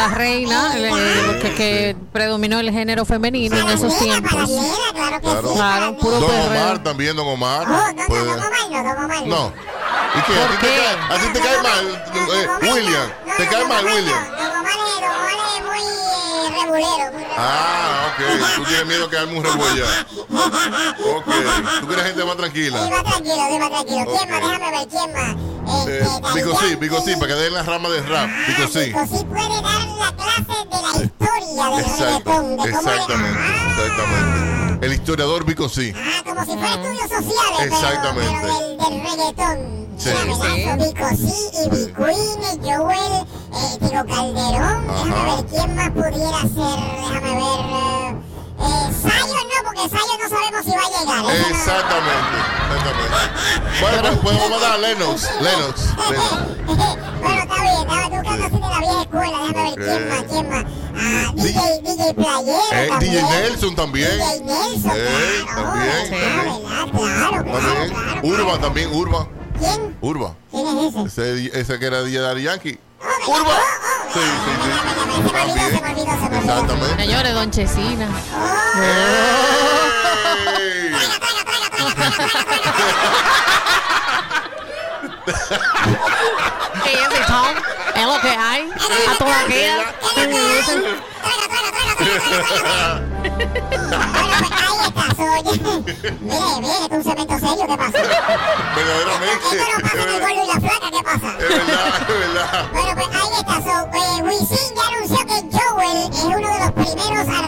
la reina, que predominó el género femenino en esos tiempos. Claro que sí. Claro, puro Don perreo. Omar también, Don Omar. Don Omar no. No. ¿Y qué? ¿A ti te cae mal, William? ¿Te cae mal, William? Don Omar es muy rebulero. Ah, ok. Tú tienes miedo que haga un revuelo. Ok. ¿Tú quieres gente más tranquila? Sí, más tranquilo. ¿Quién más? Déjame ver, ¿quién más? Pico sí, para que den la rama de rap. Pico sí. Pico sí puede dar la clase de la historia del reggaetón. Exactamente. El historiador Pico sí. Como si fuera estudios sociales. Exactamente. Pero del reggaetón. Sí. Vico sí, Ivy Queen, Joel, Tigo Calderón. Déjame ver quién más pudiera ser. Déjame ver. Zion no, porque Zion no sabemos si va a llegar. Exactamente. Bueno, pues vamos a dar a Lennox. Bueno, está bien, estaba buscando así de la vieja escuela. Déjame ver quién más. DJ Playero. DJ Nelson también. DJ Nelson, claro. Urba también, Urba. ¿Quién? Urba. ¿Quién es ese? Ese que era DJ Daddy Yankee. Urba. Sí. Se me olvidó. Exactamente. Señores, Don Chesina. ¿Qué es el Tom? Es lo que hay. A toda aquella. Mire, esto es un cemento serio, ¿qué pasa? Verdaderamente. Esto no pasa en el gordo y la flaca, ¿qué pasa? Es verdad. Bueno, pues ahí está. Wisin ya anunció que Joel es uno de los primeros